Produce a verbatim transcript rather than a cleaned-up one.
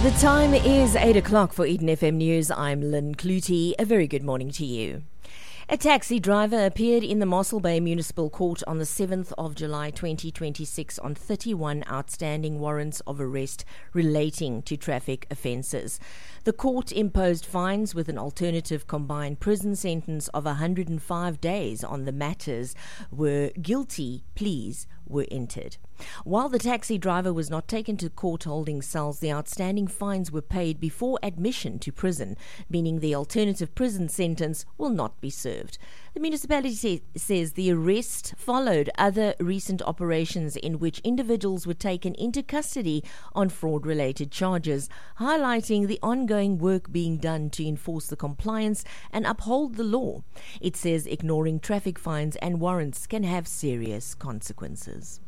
The time is eight o'clock for Eden F M News. I'm Lynn Clutie. A very good morning to you. A taxi driver appeared in the Mossel Bay Municipal Court on the seventh of July twenty twenty-six on thirty-one outstanding warrants of arrest relating to traffic offences. The court imposed fines with an alternative combined prison sentence of one hundred five days on the matters where guilty pleas were entered. While the taxi driver was not taken to court holding cells, the outstanding fines were paid before admission to prison, meaning the alternative prison sentence will not be served. The municipality say, says the arrest followed other recent operations in which individuals were taken into custody on fraud-related charges, highlighting the ongoing work being done to enforce the compliance and uphold the law. It says ignoring traffic fines and warrants can have serious consequences.